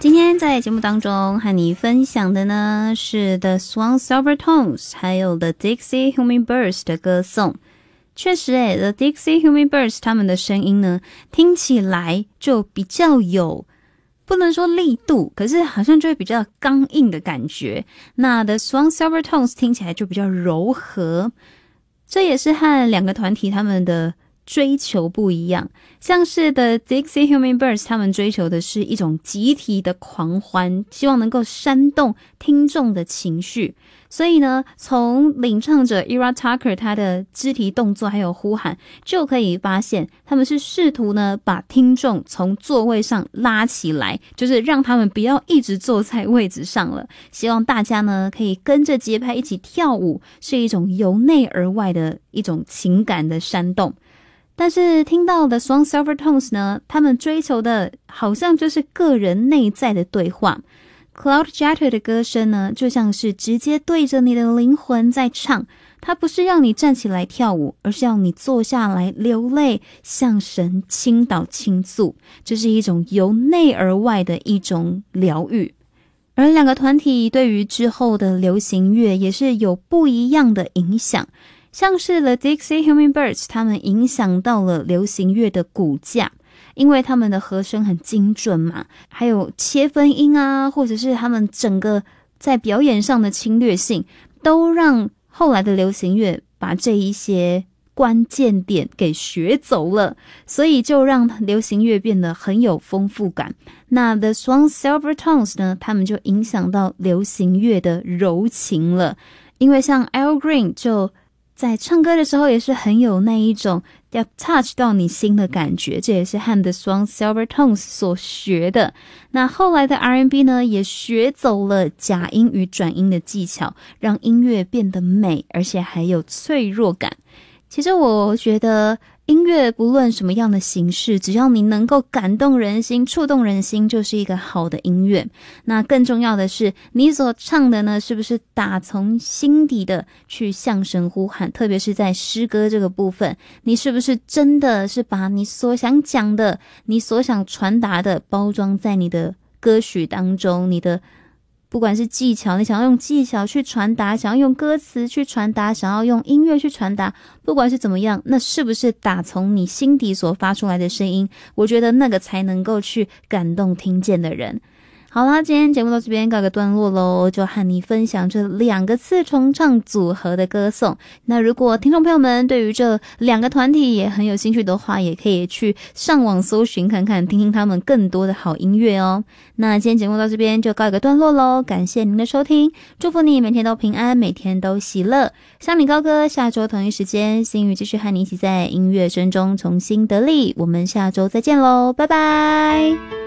今天在节目当中和你分享的呢是 The Swan Silvertones 还有 The Dixie Hummingbirds 的歌颂。确实The Dixie Hummingbirds 他们的声音呢听起来就比较有，不能说力度，可是好像就会比较刚硬的感觉。那 The Swan Silvertones 听起来就比较柔和，这也是和两个团体他们的追求不一样。像是的 Dixie Hummingbirds 他们追求的是一种集体的狂欢，希望能够煽动听众的情绪。所以呢，从领唱者 Ira Tucker 他的肢体动作还有呼喊就可以发现，他们是试图呢把听众从座位上拉起来，就是让他们不要一直坐在位置上了，希望大家呢可以跟着节拍一起跳舞，是一种由内而外的一种情感的煽动。但是听到的 Swan Silvertones 呢，他们追求的好像就是个人内在的对话。Claude Jeter 的歌声呢，就像是直接对着你的灵魂在唱，它不是让你站起来跳舞，而是要你坐下来流泪，向神倾倒倾诉，这是一种由内而外的一种疗愈。而两个团体对于之后的流行乐也是有不一样的影响。像是 The Dixie Hummingbirds 他们影响到了流行乐的骨架，因为他们的和声很精准嘛，还有切分音啊，或者是他们整个在表演上的侵略性，都让后来的流行乐把这一些关键点给学走了，所以就让流行乐变得很有丰富感。那 The Swan Silvertones 呢，他们就影响到流行乐的柔情了，因为像 Al Green 就在唱歌的时候也是很有那一种要 touch 到你心的感觉，这也是和 The Swan Silvertones 所学的。那后来的 R&B 呢，也学走了假音与转音的技巧，让音乐变得美，而且还有脆弱感。其实我觉得音乐不论什么样的形式，只要你能够感动人心、触动人心，就是一个好的音乐。那更重要的是，你所唱的呢，是不是打从心底的去向神呼喊，特别是在诗歌这个部分，你是不是真的是把你所想讲的、你所想传达的包装在你的歌曲当中，你的不管是技巧，你想要用技巧去传达，想要用歌词去传达，想要用音乐去传达，不管是怎么样，那是不是打从你心底所发出来的声音，我觉得那个才能够去感动听见的人。好啦，今天节目到这边告个段落咯，就和你分享这两个次重唱组合的歌颂。那如果听众朋友们对于这两个团体也很有兴趣的话，也可以去上网搜寻看看，听听他们更多的好音乐哦。那今天节目到这边就告一个段落咯，感谢您的收听，祝福你每天都平安，每天都喜乐。向你高歌，下周同一时间，星宇继续和你一起在音乐声中重新得力。我们下周再见咯，拜拜。